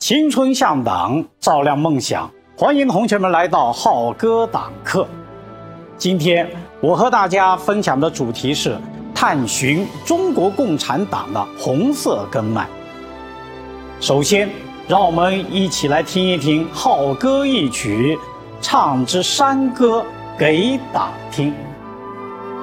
青春向党，照亮梦想。欢迎同学们来到浩哥党课。今天我和大家分享的主题是探寻中国共产党的红色根脉。首先，让我们一起来听一听浩歌一曲，唱支山歌给党听。